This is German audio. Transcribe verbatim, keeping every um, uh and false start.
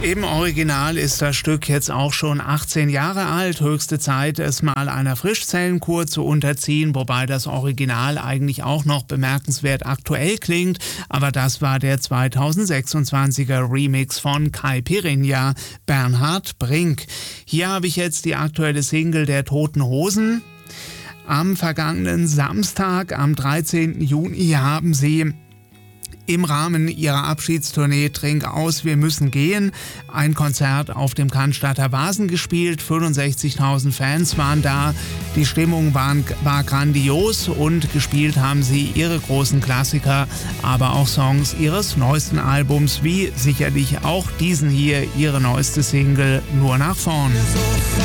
Im Original ist das Stück jetzt auch schon achtzehn Jahre alt. Höchste Zeit, es mal einer Frischzellenkur zu unterziehen, wobei das Original eigentlich auch noch bemerkenswert aktuell klingt. Aber das war der zweitausendsechsundzwanziger Remix von Caipirinha, Bernhard Brink. Hier habe ich jetzt die aktuelle Single der Toten Hosen. Am vergangenen Samstag, am dreizehnten Juni, haben sie im Rahmen ihrer Abschiedstournee Trink aus, wir müssen gehen ein Konzert auf dem Cannstatter Wasen gespielt. fünfundsechzigtausend Fans waren da. Die Stimmung war, war grandios und gespielt haben sie ihre großen Klassiker, aber auch Songs ihres neuesten Albums, wie sicherlich auch diesen hier, ihre neueste Single Nur nach vorn.